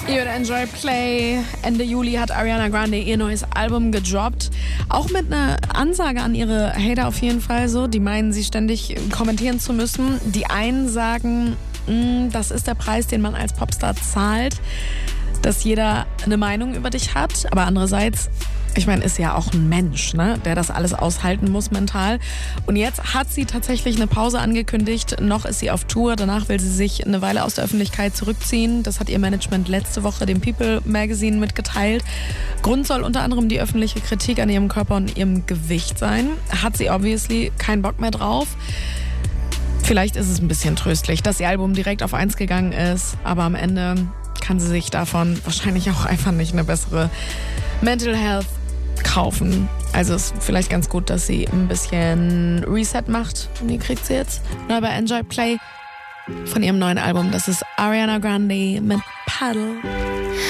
Ihr hört Enjoy Play. Ende Juli hat Ariana Grande ihr neues Album gedroppt. Auch mit einer Ansage an ihre Hater auf jeden Fall so. Die meinen, sie ständig kommentieren zu müssen. Die einen sagen, das ist der Preis, den man als Popstar zahlt, dass jeder eine Meinung über dich hat. Aber andererseits, ich meine, ist ja auch ein Mensch, ne, der das alles aushalten muss mental. Und jetzt hat sie tatsächlich eine Pause angekündigt. Noch ist sie auf Tour. Danach will sie sich eine Weile aus der Öffentlichkeit zurückziehen. Das hat ihr Management letzte Woche dem People Magazine mitgeteilt. Grund soll unter anderem die öffentliche Kritik an ihrem Körper und ihrem Gewicht sein. Hat sie obviously keinen Bock mehr drauf. Vielleicht ist es ein bisschen tröstlich, dass ihr Album direkt auf 1 gegangen ist. Aber am Ende kann sie sich davon wahrscheinlich auch einfach nicht eine bessere Mental Health kaufen. Also ist vielleicht ganz gut, dass sie ein bisschen Reset macht. Und die kriegt sie jetzt neu bei Enjoy Play von ihrem neuen Album. Das ist Ariana Grande mit Paddle.